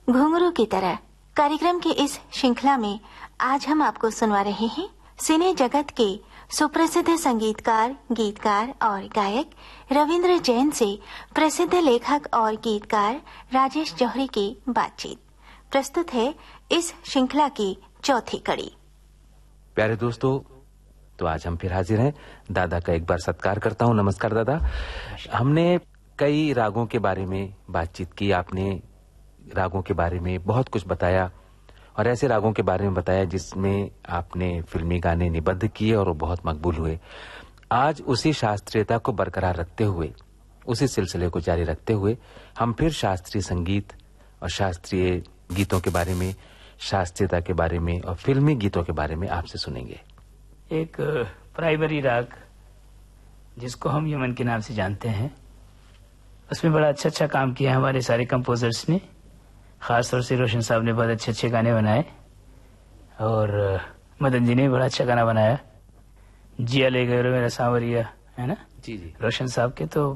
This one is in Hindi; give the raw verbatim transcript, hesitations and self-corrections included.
घुंघरू की तरह कार्यक्रम की इस श्रृंखला में आज हम आपको सुनवा रहे हैं सिने जगत के सुप्रसिद्ध संगीतकार, गीतकार और गायक रविंद्र जैन से प्रसिद्ध लेखक और गीतकार राजेश जौहरी की बातचीत। प्रस्तुत है इस श्रृंखला की चौथी कड़ी। प्यारे दोस्तों, तो आज हम फिर हाजिर हैं। दादा का एक बार सत्कार करता हूं। नमस्कार दादा। हमने कई रागों के बारे में बातचीत की, आपने रागों के बारे में बहुत कुछ बताया और ऐसे रागों के बारे में बताया जिसमें आपने फिल्मी गाने निबद्ध किए और वो बहुत मकबूल हुए। आज उसी शास्त्रीयता को बरकरार रखते हुए, उसी सिलसिले को जारी रखते हुए हम फिर शास्त्रीय संगीत और शास्त्रीय गीतों के बारे में, शास्त्रीयता के बारे में और फिल्मी गीतों के बारे में आपसे सुनेंगे। एक प्राइमरी राग जिसको हम यमन के नाम से जानते हैं, उसमें बड़ा अच्छा अच्छा काम किया हमारे सारे कंपोजर्स ने। खास तौर से रोशन साहब ने बहुत अच्छे अच्छे गाने बनाए और मदन जी ने बड़ा अच्छा गाना बनाया, जिया ले गए मेरा सांवरिया, है ना? जी जी। रोशन साहब के तो